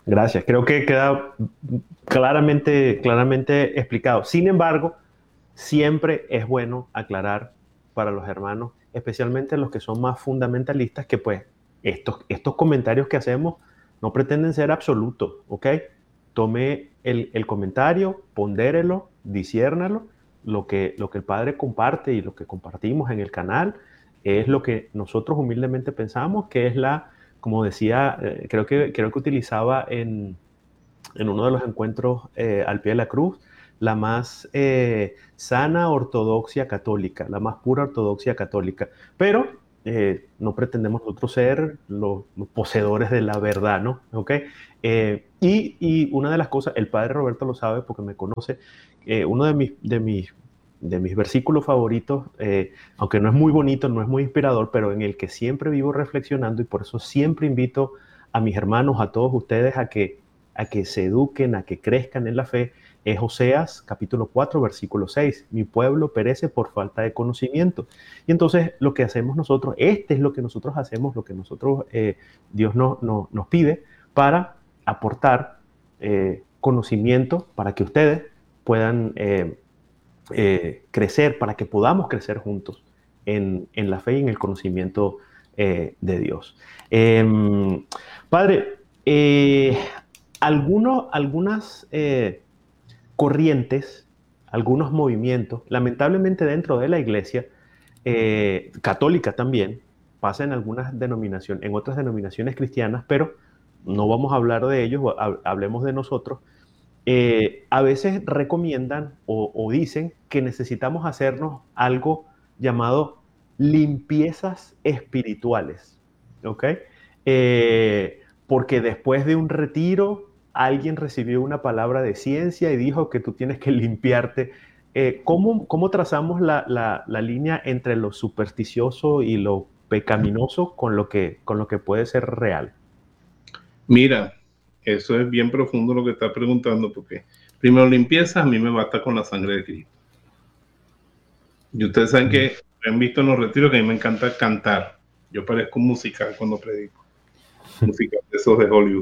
Gracias. Creo que queda claramente explicado. Sin embargo, siempre es bueno aclarar para los hermanos, especialmente los que son más fundamentalistas, que pues estos comentarios que hacemos no pretenden ser absolutos, ¿ok? Tome el comentario, pondérelo, disciérnalo. Lo que el Padre comparte y lo que compartimos en el canal es lo que nosotros humildemente pensamos que es como decía, creo que utilizaba en uno de los encuentros al pie de la cruz, la más sana ortodoxia católica, la más pura ortodoxia católica. Pero no pretendemos nosotros ser los poseedores de la verdad, ¿no? ¿Ok? Y una de las cosas, el padre Roberto lo sabe porque me conoce, uno de mis versículos favoritos, aunque no es muy bonito, no es muy inspirador, pero en el que siempre vivo reflexionando y por eso siempre invito a mis hermanos, a todos ustedes, a que se eduquen, a que crezcan en la fe, es Oseas capítulo 4, versículo 6. Mi pueblo perece por falta de conocimiento. Y entonces lo que hacemos nosotros, es lo que nosotros hacemos, lo que nosotros, Dios nos pide para aportar conocimiento para que ustedes puedan crecer, para que podamos crecer juntos en la fe y en el conocimiento de Dios. Padre, algunas corrientes, algunos movimientos, lamentablemente dentro de la iglesia católica también, pasa en algunas denominaciones, en otras denominaciones cristianas, pero no vamos a hablar de ellos, hablemos de nosotros. A veces recomiendan o dicen que necesitamos hacernos algo llamado limpiezas espirituales, ¿ok? Porque después de un retiro, alguien recibió una palabra de ciencia y dijo que tú tienes que limpiarte. ¿Cómo trazamos la línea entre lo supersticioso y lo pecaminoso con lo que puede ser real? Mira, eso es bien profundo lo que estás preguntando, porque primero limpieza, a mí me basta con la sangre de Cristo. Y ustedes saben que han visto en los retiros que a mí me encanta cantar. Yo parezco un musical cuando predico, musical de esos de Hollywood.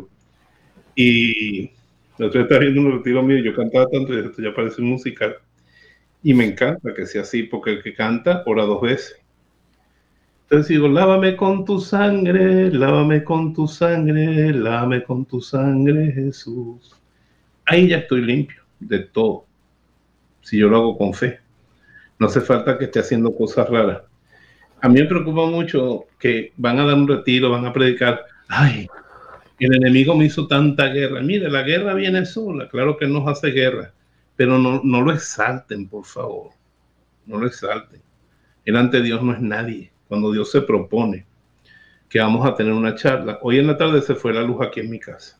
Y el otro día estaba viendo un retiro mío y yo cantaba tanto y esto ya parece un musical. Y me encanta que sea así, porque el que canta ora dos veces. Entonces digo, lávame con tu sangre, lávame con tu sangre, lávame con tu sangre, Jesús. Ahí ya estoy limpio de todo, si yo lo hago con fe. No hace falta que esté haciendo cosas raras. A mí me preocupa mucho que van a dar un retiro, van a predicar, ay, el enemigo me hizo tanta guerra. Mire, la guerra viene sola, claro que nos hace guerra, pero no lo exalten, por favor, no lo exalten. Él ante Dios no es nadie. Cuando Dios se propone que vamos a tener una charla, hoy en la tarde se fue la luz aquí en mi casa.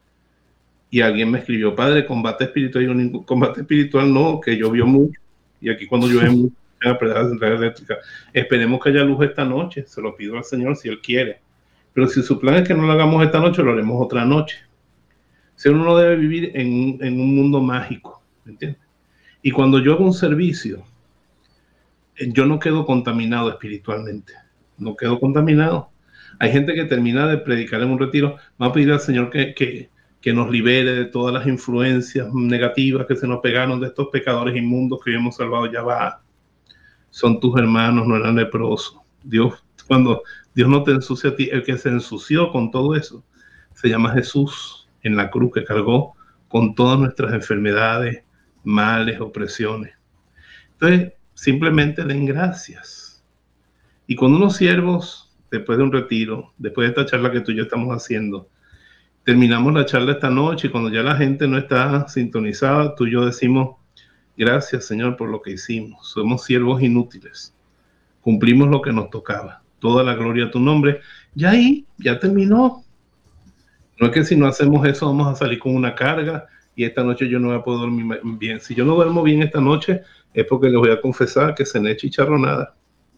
Y alguien me escribió, padre, combate espiritual. Y yo, ningún combate espiritual no, que llovió mucho. Y aquí cuando llueve mucho, en la playa central eléctrica, esperemos que haya luz esta noche. Se lo pido al Señor si Él quiere. Pero si su plan es que no lo hagamos esta noche, lo haremos otra noche. Si uno no debe vivir en un mundo mágico, ¿me entiendes? Y cuando yo hago un servicio, yo no quedo contaminado espiritualmente. No quedo contaminado. Hay gente que termina de predicar en un retiro, va a pedir al Señor que nos libere de todas las influencias negativas que se nos pegaron de estos pecadores inmundos que hemos salvado. Ya va, son tus hermanos, no eran leprosos. Cuando Dios no te ensucia a ti, el que se ensució con todo eso se llama Jesús en la cruz, que cargó con todas nuestras enfermedades, males, opresiones. Entonces, simplemente den gracias. Y cuando unos siervos, después de un retiro, después de esta charla que tú y yo estamos haciendo, terminamos la charla esta noche y cuando ya la gente no está sintonizada, tú y yo decimos, gracias Señor por lo que hicimos. Somos siervos inútiles. Cumplimos lo que nos tocaba. Toda la gloria a tu nombre. Ya ahí, ya terminó. No es que si no hacemos eso vamos a salir con una carga y esta noche yo no voy a poder dormir bien. Si yo no duermo bien esta noche es porque les voy a confesar que cené chicharronada.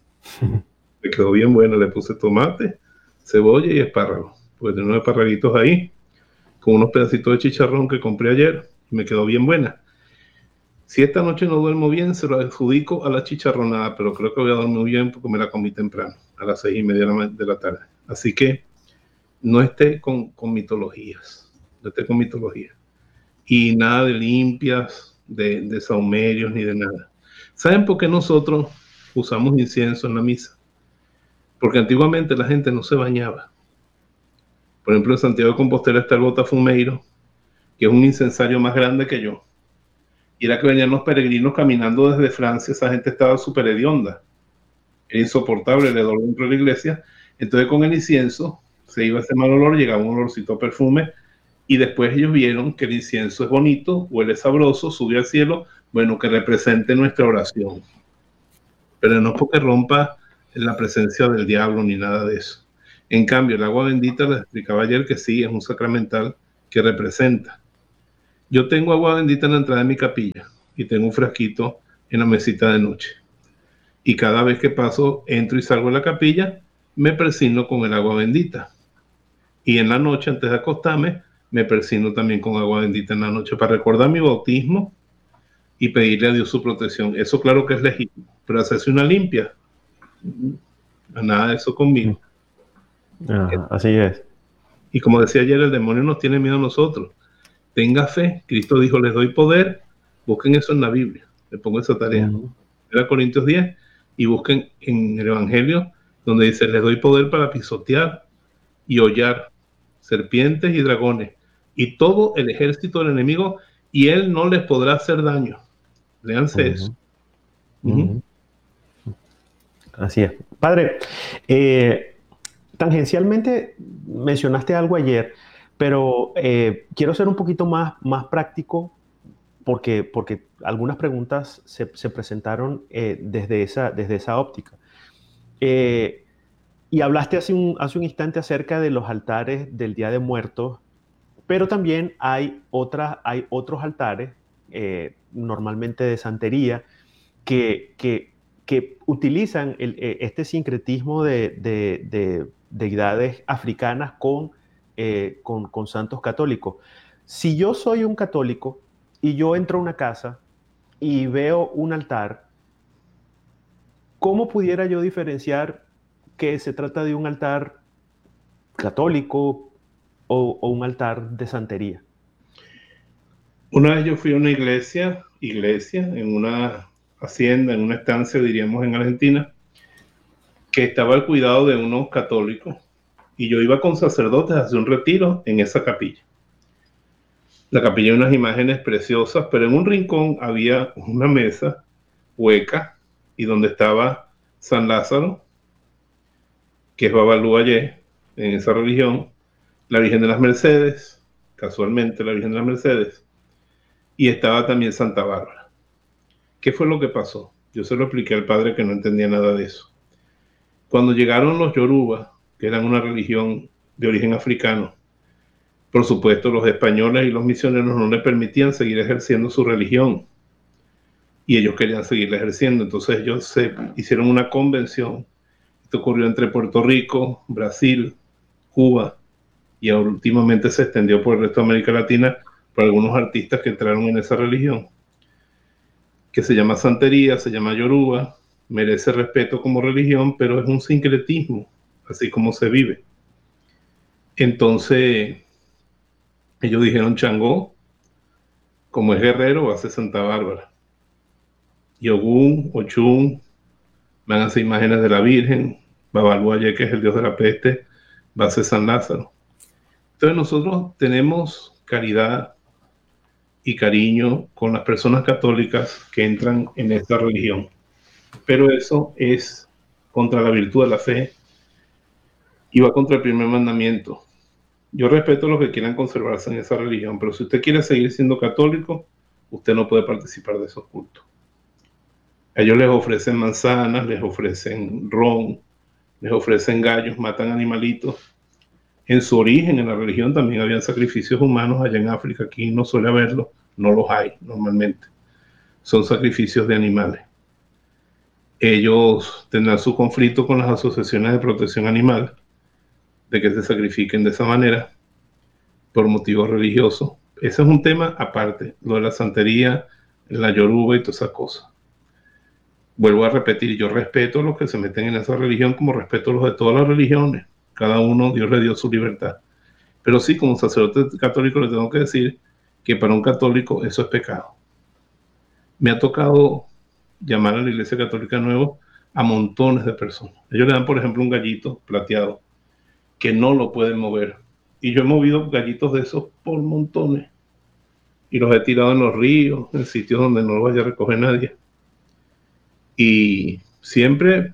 Me quedó bien buena, le puse tomate, cebolla y espárrago. Pues tengo unos esparraguitos ahí con unos pedacitos de chicharrón que compré ayer y me quedó bien buena. Si esta noche no duermo bien, se lo adjudico a la chicharronada, pero creo que voy a dormir bien porque me la comí temprano, a las 6:30 de la tarde. Así que no esté con mitologías. con mitología. Y nada de limpias, de sahumerios, ni de nada. ¿Saben por qué nosotros usamos incienso en la misa? Porque antiguamente la gente no se bañaba. Por ejemplo, en Santiago de Compostela está el Botafumeiro, que es un incensario más grande que yo. Y era que venían los peregrinos caminando desde Francia, esa gente estaba súper hedionda. Era insoportable el hedor dentro de la iglesia. Entonces con el incienso se iba ese mal olor, llegaba un olorcito a perfume, y después ellos vieron que el incienso es bonito, huele sabroso, sube al cielo, bueno, que represente nuestra oración. Pero no porque rompa la presencia del diablo ni nada de eso. En cambio, el agua bendita, les explicaba ayer que sí, es un sacramental que representa. Yo tengo agua bendita en la entrada de mi capilla y tengo un frasquito en la mesita de noche. Y cada vez que paso, entro y salgo de la capilla, me persigno con el agua bendita. Y en la noche, antes de acostarme, me persigno también con agua bendita en la noche para recordar mi bautismo y pedirle a Dios su protección. Eso claro que es legítimo, pero hacerse una limpia, nada de eso conmigo. Ajá, así es. Y como decía ayer, el demonio nos tiene miedo a nosotros. Tenga fe. Cristo dijo, les doy poder. Busquen eso en la Biblia. Le pongo esa tarea. Ujú. 1 Corintios 10, y busquen en el Evangelio donde dice, les doy poder para pisotear y hollar serpientes y dragones y todo el ejército del enemigo, y él no les podrá hacer daño. Léanse eso. Ujú. Así es. Padre, tangencialmente mencionaste algo ayer, pero quiero ser un poquito más práctico porque algunas preguntas se presentaron desde esa óptica. Eh, y hablaste hace un instante acerca de los altares del Día de Muertos, pero también hay otros altares, normalmente de santería, que utilizan este sincretismo de deidades africanas con santos católicos. Si yo soy un católico y yo entro a una casa y veo un altar, ¿cómo pudiera yo diferenciar que se trata de un altar católico o un altar de santería? Una vez yo fui a una iglesia, en una hacienda, en una estancia, diríamos, en Argentina, que estaba al cuidado de unos católicos, y yo iba con sacerdotes a hacer un retiro en esa capilla. La capilla hay unas imágenes preciosas, pero en un rincón había una mesa hueca y donde estaba San Lázaro, que es Babalú Ayé en esa religión, la Virgen de las Mercedes, casualmente la Virgen de las Mercedes, y estaba también Santa Bárbara. ¿Qué fue lo que pasó? Yo se lo expliqué al padre que no entendía nada de eso. Cuando llegaron los Yoruba, que eran una religión de origen africano, por supuesto los españoles y los misioneros no le permitían seguir ejerciendo su religión, y ellos querían seguirla ejerciendo. Entonces ellos se hicieron una convención. Esto ocurrió entre Puerto Rico, Brasil, Cuba, y últimamente se extendió por el resto de América Latina por algunos artistas que entraron en esa religión, que se llama santería, se llama yoruba, merece respeto como religión, pero es un sincretismo, así como se vive. Entonces ellos dijeron, Changó, como es guerrero, va a ser Santa Bárbara. Y Ogún, Ochún, van a hacer imágenes de la Virgen. Babaluaye, que es el dios de la peste, va a ser San Lázaro. Entonces nosotros tenemos caridad y cariño con las personas católicas que entran en esta religión, pero eso es contra la virtud de la fe y va contra el primer mandamiento. Yo respeto a los que quieran conservarse en esa religión, pero si usted quiere seguir siendo católico, usted no puede participar de esos cultos. A ellos les ofrecen manzanas, les ofrecen ron, les ofrecen gallos, matan animalitos. En su origen, en la religión, también habían sacrificios humanos allá en África. Aquí no suele haberlo, no los hay normalmente. Son sacrificios de animales. Ellos tendrán su conflicto con las asociaciones de protección animal, de que se sacrifiquen de esa manera por motivos religiosos. Ese es un tema aparte, lo de la santería, la yoruba y todas esas cosas. Vuelvo a repetir, yo respeto a los que se meten en esa religión como respeto a los de todas las religiones. Cada uno, Dios le dio su libertad. Pero sí, como sacerdote católico le tengo que decir que para un católico eso es pecado. Me ha tocado llamar a la Iglesia Católica Nuevo a montones de personas. Ellos le dan, por ejemplo, un gallito plateado que no lo pueden mover. Y yo he movido gallitos de esos por montones. Y los he tirado en los ríos, en sitios donde no los vaya a recoger nadie. Y siempre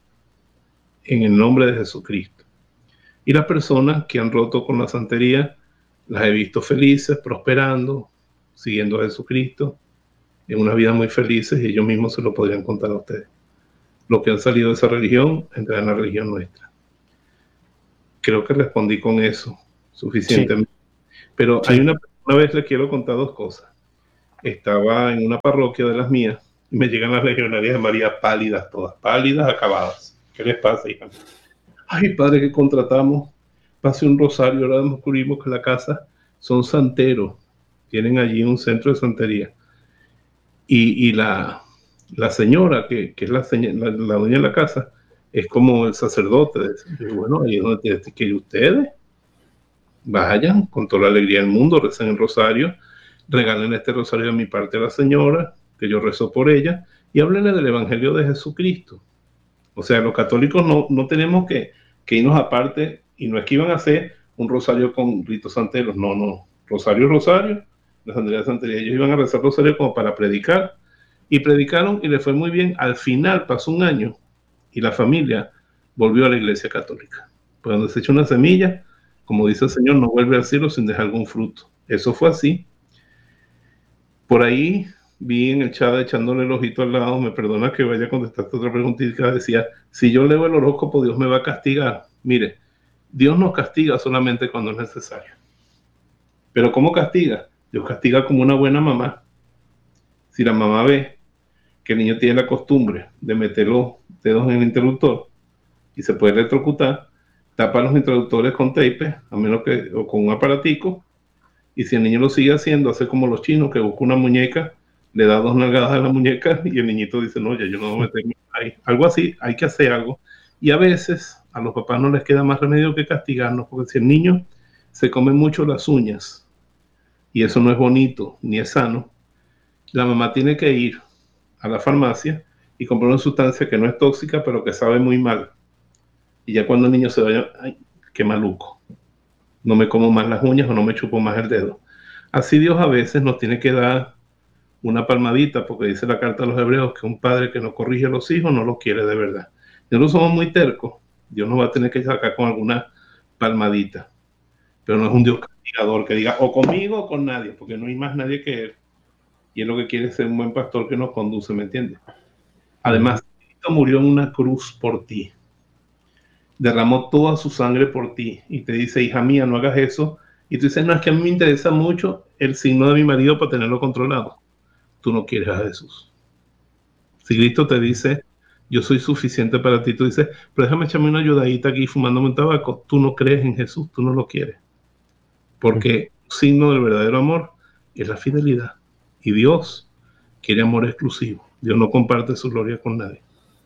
en el nombre de Jesucristo. Y las personas que han roto con la santería, las he visto felices, prosperando, siguiendo a Jesucristo, en una vida muy felices, y ellos mismos se lo podrían contar a ustedes. Los que han salido de esa religión, entran en la religión nuestra. Creo que respondí con eso suficientemente. Sí. Pero sí. Hay una vez les quiero contar dos cosas. Estaba en una parroquia de las mías y me llegan las legionarias de María pálidas, todas pálidas, acabadas. ¿Qué les pasa, hija? Ay, padre, que contratamos, pase un rosario, ahora descubrimos que la casa son santeros, tienen allí un centro de santería. Y la señora, que es la dueña de la casa, es como el sacerdote. Y bueno, ahí es donde que ustedes vayan con toda la alegría del mundo, recen el rosario, regalen este rosario de mi parte a la señora, que yo rezo por ella, y háblenle del Evangelio de Jesucristo. O sea, los católicos no tenemos que irnos aparte, y no es que iban a hacer un rosario con ritos santeros, no. Rosario, la santería de santería. Ellos iban a rezar rosario como para predicar, y predicaron y les fue muy bien. Al final pasó un año y la familia volvió a la Iglesia Católica. Pues donde se echa una semilla, como dice el Señor, no vuelve al cielo sin dejar algún fruto. Eso fue así. Por ahí vi en el chat, echándole el ojito al lado, me perdona que vaya a contestarte otra preguntita, decía, si yo leo el horóscopo, Dios me va a castigar. Mire, Dios nos castiga solamente cuando es necesario. Pero ¿cómo castiga? Dios castiga como una buena mamá. Si la mamá ve que el niño tiene la costumbre de meter los dedos en el interruptor y se puede electrocutar, tapa los interruptores con tape, a menos que, o con un aparatico, y si el niño lo sigue haciendo, hace como los chinos, que busca una muñeca, le da 2 nalgadas a la muñeca y el niñito dice, no, ya yo no voy a meterme ahí. Algo así, hay que hacer algo. Y a veces a los papás no les queda más remedio que castigarnos, porque si el niño se come mucho las uñas, y eso no es bonito, ni es sano, la mamá tiene que ir a la farmacia y comprar una sustancia que no es tóxica, pero que sabe muy mal. Y ya cuando el niño se vaya, ay, qué maluco, no me como más las uñas o no me chupo más el dedo. Así Dios a veces nos tiene que dar una palmadita, porque dice la carta a los hebreos que un padre que no corrige a los hijos no los quiere de verdad. Si no somos muy tercos, Dios nos va a tener que sacar con alguna palmadita. Pero no es un Dios castigador que diga o conmigo o con nadie, porque no hay más nadie que Él. Y Él lo que quiere es ser un buen pastor que nos conduce, ¿me entiendes? Además, Cristo murió en una cruz por ti. Derramó toda su sangre por ti. Y te dice, hija mía, no hagas eso. Y tú dices, no, es que a mí me interesa mucho el signo de mi marido para tenerlo controlado. Tú no quieres a Jesús. Si Cristo te dice, yo soy suficiente para ti, tú dices, pero déjame echarme una ayudadita aquí fumándome un tabaco. Tú no crees en Jesús, tú no lo quieres. Porque el signo del verdadero amor es la fidelidad. Y Dios quiere amor exclusivo. Dios no comparte su gloria con nadie.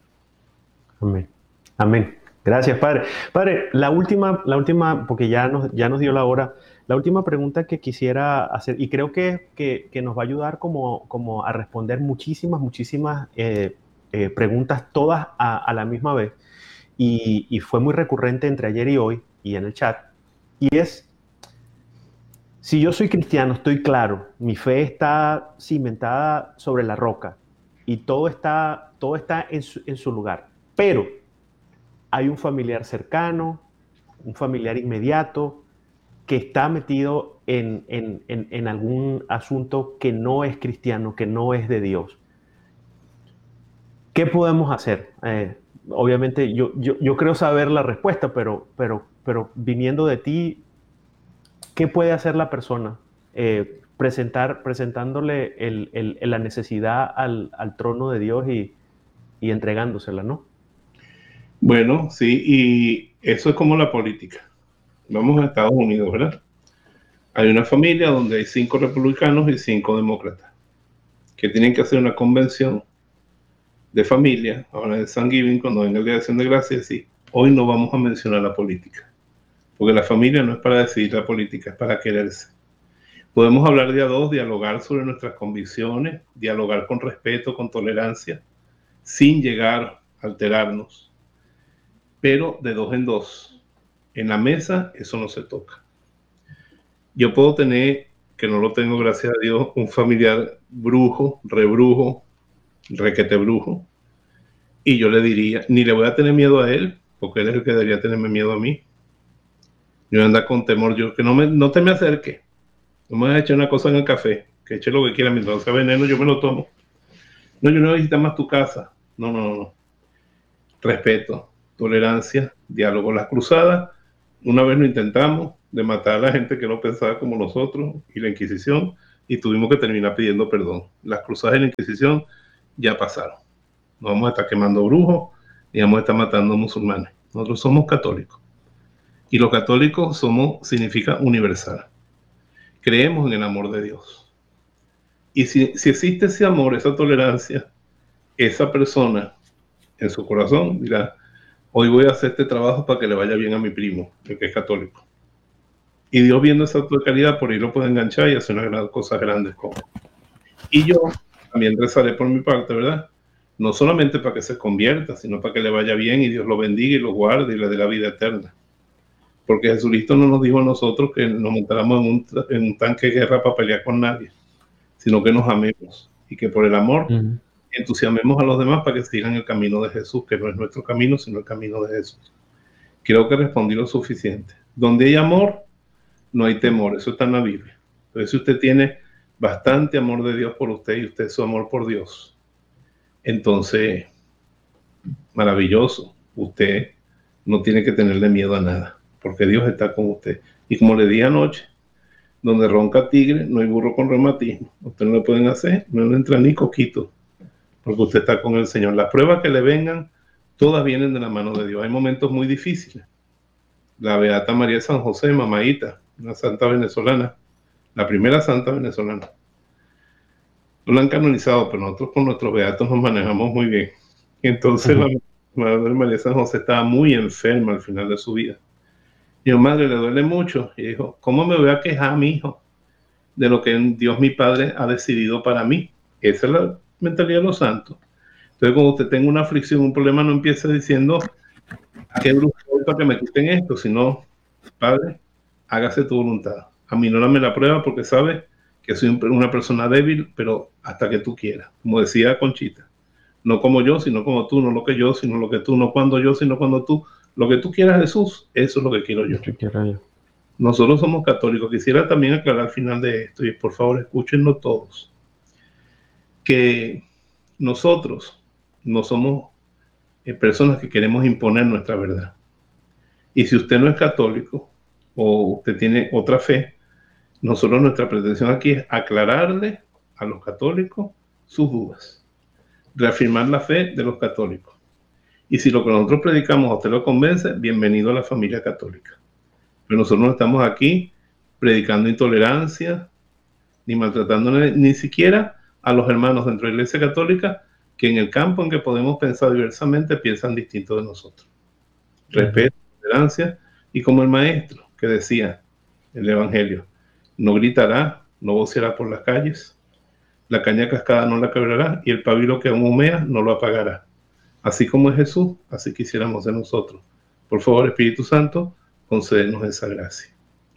Amén. Amén. Gracias, Padre. Padre, la última, porque ya nos dio la hora, la última pregunta que quisiera hacer, y creo que nos va a ayudar como a responder muchísimas preguntas, todas a la misma vez, y fue muy recurrente entre ayer y hoy, y en el chat, y es, si yo soy cristiano, estoy claro, mi fe está cimentada sobre la roca, y todo está en su lugar, pero hay un familiar cercano, un familiar inmediato, que está metido en algún asunto que no es cristiano, que no es de Dios. ¿Qué podemos hacer? Obviamente yo creo saber la respuesta, pero viniendo de ti, ¿qué puede hacer la persona? Presentándole la necesidad al trono de Dios y entregándosela, ¿no? Bueno, sí, y eso es como la política. Vamos a Estados Unidos, ¿verdad? Hay una familia donde hay 5 republicanos y 5 demócratas que tienen que hacer una convención de familia, ahora de Thanksgiving, cuando venga el Día de Acción de Gracias, y hoy no vamos a mencionar la política, porque la familia no es para decidir la política, es para quererse. Podemos hablar de a dos, dialogar sobre nuestras convicciones, dialogar con respeto, con tolerancia, sin llegar a alterarnos, pero de dos en dos. En la mesa eso no se toca. Yo puedo tener, que no lo tengo gracias a Dios, un familiar brujo, rebrujo, requete brujo, y yo le diría, ni le voy a tener miedo a él, porque él es el que debería tenerme miedo a mí. Yo ando con temor, yo que no te me acerque, no me vas a echar una cosa en el café, que eche lo que quiera, mientras no sea veneno yo me lo tomo. No, yo no voy a visitar más tu casa. No, no, no. Respeto, tolerancia, diálogo. Las cruzadas, una vez lo intentamos de matar a la gente que no pensaba como nosotros y la Inquisición, y tuvimos que terminar pidiendo perdón. Las cruzadas de la Inquisición ya pasaron. No vamos a estar quemando brujos ni vamos a estar matando musulmanes. Nosotros somos católicos. Y los católicos significa universal. Creemos en el amor de Dios. Y si existe ese amor, esa tolerancia, esa persona en su corazón dirá, hoy voy a hacer este trabajo para que le vaya bien a mi primo, el que es católico. Y Dios, viendo esa acto de caridad, por ahí lo puede enganchar y hacer unas cosas grandes con él. Y yo también rezaré por mi parte, ¿verdad? No solamente para que se convierta, sino para que le vaya bien y Dios lo bendiga y lo guarde y le dé la vida eterna. Porque Jesucristo no nos dijo a nosotros que nos montáramos en un tanque de guerra para pelear con nadie, sino que nos amemos y que por el amor entusiasmemos a los demás para que sigan el camino de Jesús, que no es nuestro camino, sino el camino de Jesús. Creo que respondí lo suficiente. Donde hay amor, no hay temor. Eso está en la Biblia. Entonces, si usted tiene bastante amor de Dios por usted y usted su amor por Dios, entonces, maravilloso. Usted no tiene que tenerle miedo a nada, porque Dios está con usted. Y como le dije anoche, donde ronca tigre, no hay burro con reumatismo. Usted no le pueden hacer, no le entra ni coquito, porque usted está con el Señor. Las pruebas que le vengan, todas vienen de la mano de Dios. Hay momentos muy difíciles. La Beata María de San José, mamaíta, una santa venezolana, la primera santa venezolana. No la han canonizado, pero nosotros con nuestros beatos nos manejamos muy bien. Y entonces la Madre María de San José estaba muy enferma al final de su vida. Y yo, madre, le duele mucho. Y dijo, ¿cómo me voy a quejar, mi hijo, de lo que Dios mi Padre ha decidido para mí? Esa es la mentalidad de los santos. Entonces, cuando usted tenga una aflicción, un problema, no empiece diciendo, ¿a qué brujo voy para que me quiten esto? Sino, Padre, hágase tu voluntad. Aminórame la prueba porque sabe que soy una persona débil, pero hasta que tú quieras. Como decía Conchita, no como yo, sino como tú, no lo que yo, sino lo que tú, no cuando yo, sino cuando tú. Lo que tú quieras, Jesús, eso es lo que quiero yo. Nosotros somos católicos. Quisiera también aclarar al final de esto, y por favor escúchenlo todos, que nosotros no somos personas que queremos imponer nuestra verdad. Y si usted no es católico o usted tiene otra fe, nosotros nuestra pretensión aquí es aclararle a los católicos sus dudas, reafirmar la fe de los católicos. Y si lo que nosotros predicamos a usted lo convence, bienvenido a la familia católica. Pero nosotros no estamos aquí predicando intolerancia, ni maltratando ni siquiera a los hermanos dentro de la Iglesia Católica, que en el campo en que podemos pensar diversamente, piensan distinto de nosotros. Respeto, tolerancia, y como el maestro que decía en el Evangelio, no gritará, no voceará por las calles, la caña cascada no la quebrará, y el pabilo que aún humea no lo apagará. Así como es Jesús, así quisiéramos ser nosotros. Por favor, Espíritu Santo, concédenos esa gracia.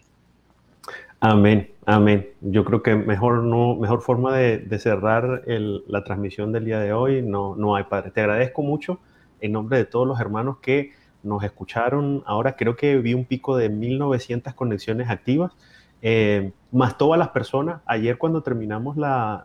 Amén, amén. Yo creo que mejor forma de cerrar la transmisión del día de hoy no hay, Padre. Te agradezco mucho en nombre de todos los hermanos que nos escucharon. Ahora creo que vi un pico de 1900 conexiones activas, más todas las personas. Ayer cuando terminamos la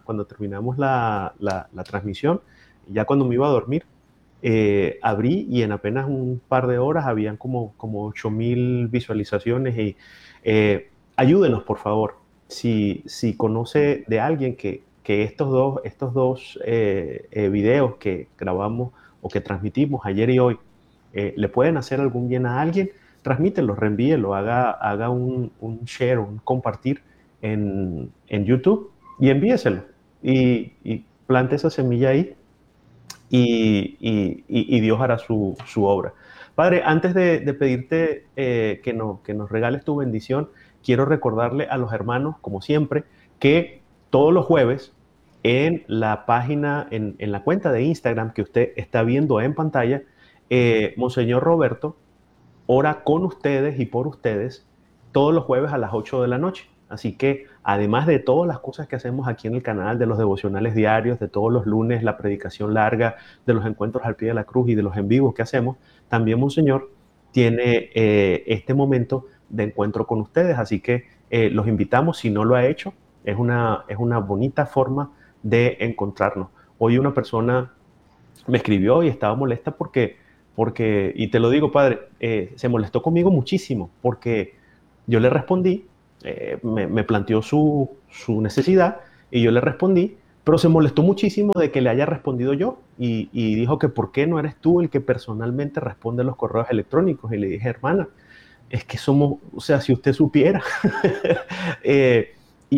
transmisión, ya cuando me iba a dormir, abrí y en apenas un par de horas habían como 8000 visualizaciones y ayúdenos, por favor. Si conoce de alguien que estos dos videos que grabamos o que transmitimos ayer y hoy le pueden hacer algún bien a alguien, transmítelo, reenvíelo, haga un share, un compartir en YouTube y envíeselo. Y plante esa semilla ahí y Dios hará su obra. Padre, antes de pedirte que nos regales tu bendición, quiero recordarle a los hermanos, como siempre, que todos los jueves en la página, en la cuenta de Instagram que usted está viendo en pantalla, Monseñor Roberto ora con ustedes y por ustedes todos los jueves a las 8 de la noche. Así que además de todas las cosas que hacemos aquí en el canal, de los devocionales diarios, de todos los lunes, la predicación larga, de los encuentros al pie de la cruz y de los en vivos que hacemos, también Monseñor tiene este momento de encuentro con ustedes. Así que los invitamos, si no lo ha hecho, es una bonita forma de encontrarnos. Hoy una persona me escribió y estaba molesta porque y te lo digo, padre, se molestó conmigo muchísimo porque yo le respondí, me planteó su necesidad y yo le respondí, pero se molestó muchísimo de que le haya respondido yo y dijo que por qué no eres tú el que personalmente responde los correos electrónicos. Y le dije, hermana, es que somos, o sea, si usted supiera. eh,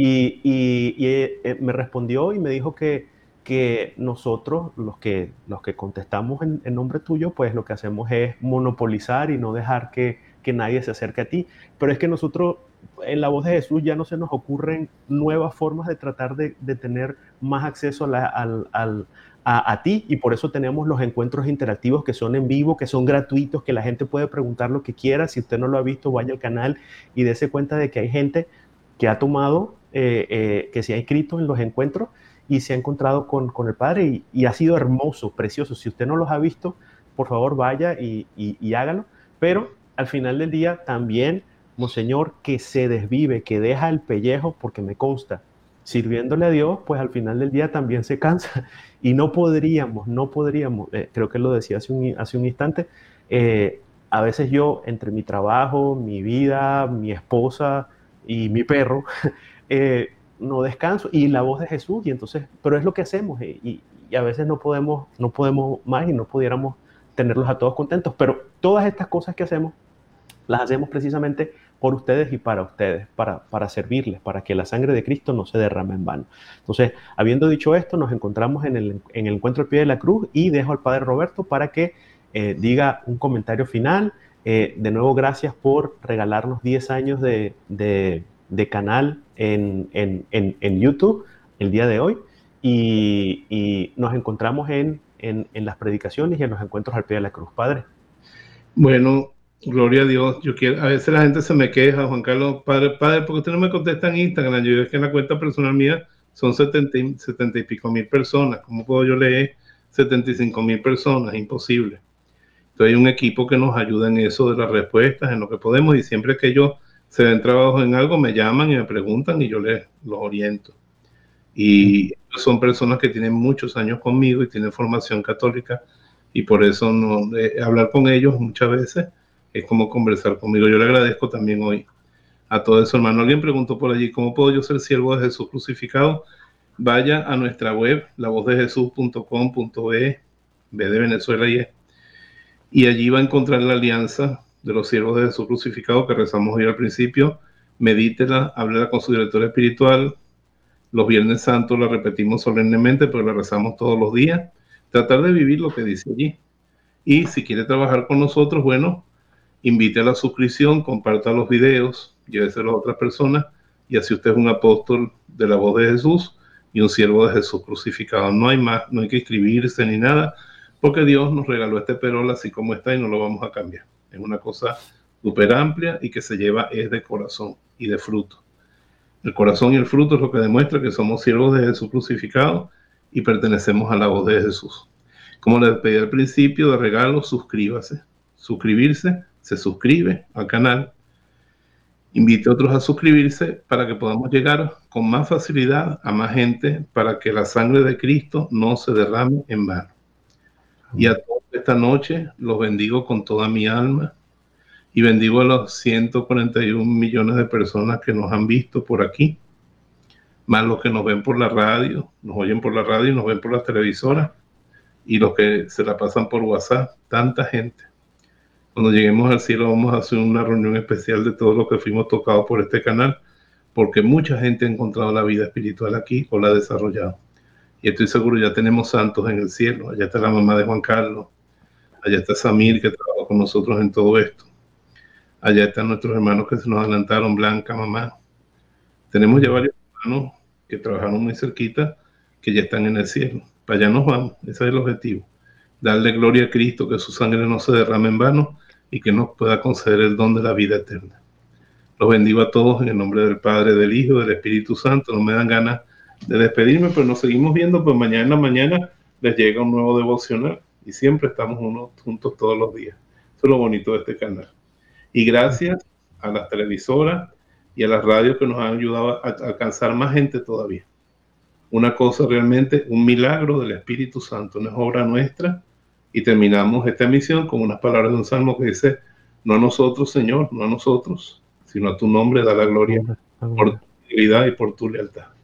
me respondió y me dijo que nosotros, los que contestamos en nombre tuyo, pues lo que hacemos es monopolizar y no dejar que nadie se acerque a ti. Pero es que nosotros, en la voz de Jesús, ya no se nos ocurren nuevas formas de tratar de tener más acceso a ti, y por eso tenemos los encuentros interactivos que son en vivo, que son gratuitos, que la gente puede preguntar lo que quiera. Si usted no lo ha visto, vaya al canal y dése cuenta de que hay gente que ha tomado, que se ha inscrito en los encuentros y se ha encontrado con el Padre y ha sido hermoso, precioso. Si usted no los ha visto, por favor vaya y hágalo. Pero al final del día también, Monseñor, que se desvive, que deja el pellejo, porque me consta, sirviéndole a Dios, pues al final del día también se cansa y no podríamos, creo que lo decía hace un instante, a veces yo entre mi trabajo, mi vida, mi esposa y mi perro, no descanso, y la voz de Jesús, y entonces, pero es lo que hacemos, y a veces no podemos más y no pudiéramos tenerlos a todos contentos, pero todas estas cosas que hacemos, las hacemos precisamente por ustedes y para ustedes, para servirles, para que la sangre de Cristo no se derrame en vano. Entonces, habiendo dicho esto, nos encontramos en el encuentro al pie de la cruz y dejo al Padre Roberto para que diga un comentario final. De nuevo, gracias por regalarnos 10 años de canal en YouTube el día de hoy y nos encontramos en las predicaciones y en los encuentros al pie de la cruz. Padre. Bueno, gloria a Dios. Yo quiero, a veces la gente se me queja, Juan Carlos, padre, ¿por qué usted no me contesta en Instagram? Yo digo, es que en la cuenta personal mía son 70 y pico mil personas. ¿Cómo puedo yo leer 75,000 personas? Imposible. Entonces hay un equipo que nos ayuda en eso de las respuestas, en lo que podemos, y siempre que ellos se den trabajo en algo, me llaman y me preguntan y yo los oriento. Y son personas que tienen muchos años conmigo y tienen formación católica, y por eso hablar con ellos muchas veces es como conversar conmigo. Yo le agradezco también hoy a todo eso, hermano. Alguien preguntó por allí, ¿cómo puedo yo ser siervo de Jesús crucificado? Vaya a nuestra web, lavozdejesús.com.be, B de Venezuela y allí va a encontrar la alianza de los siervos de Jesús crucificado que rezamos hoy al principio. Medítela, háblela con su director espiritual. Los Viernes Santos la repetimos solemnemente, pero la rezamos todos los días. Tratar de vivir lo que dice allí. Y si quiere trabajar con nosotros, bueno, invite a la suscripción, comparta los videos, lléveselo a otras personas, y así usted es un apóstol de la voz de Jesús y un siervo de Jesús crucificado. No hay más, no hay que inscribirse ni nada, porque Dios nos regaló este perol así como está y no lo vamos a cambiar. Es una cosa súper amplia y que se lleva es de corazón y de fruto. El corazón y el fruto es lo que demuestra que somos siervos de Jesús crucificado y pertenecemos a la voz de Jesús. Como les pedí al principio de regalo, suscríbase. Suscribirse, se suscribe al canal. Invite a otros a suscribirse para que podamos llegar con más facilidad a más gente, para que la sangre de Cristo no se derrame en vano. Y a todos esta noche los bendigo con toda mi alma y bendigo a los 141 millones de personas que nos han visto por aquí, más los que nos ven por la radio, nos oyen por la radio y nos ven por las televisoras, y los que se la pasan por WhatsApp, tanta gente. Cuando lleguemos al cielo vamos a hacer una reunión especial de todos los que fuimos tocados por este canal, porque mucha gente ha encontrado la vida espiritual aquí o la ha desarrollado. Y estoy seguro ya tenemos santos en el cielo. Allá está la mamá de Juan Carlos, allá está Samir, que trabajó con nosotros en todo esto. Allá están nuestros hermanos que se nos adelantaron, Blanca, mamá. Tenemos ya varios hermanos que trabajaron muy cerquita, que ya están en el cielo. Para allá nos vamos, ese es el objetivo. Darle gloria a Cristo, que su sangre no se derrame en vano y que nos pueda conceder el don de la vida eterna. Los bendigo a todos en el nombre del Padre, del Hijo, del Espíritu Santo. No me dan ganas de despedirme, pero nos seguimos viendo, pues mañana en la mañana les llega un nuevo devocional y siempre estamos juntos todos los días. Eso es lo bonito de este canal. Y gracias a las televisoras y a las radios que nos han ayudado a alcanzar más gente todavía. Una cosa realmente, un milagro del Espíritu Santo, no es obra nuestra. Y terminamos esta emisión con unas palabras de un salmo que dice: no a nosotros, Señor, no a nosotros, sino a tu nombre da la gloria por tu fidelidad y por tu lealtad.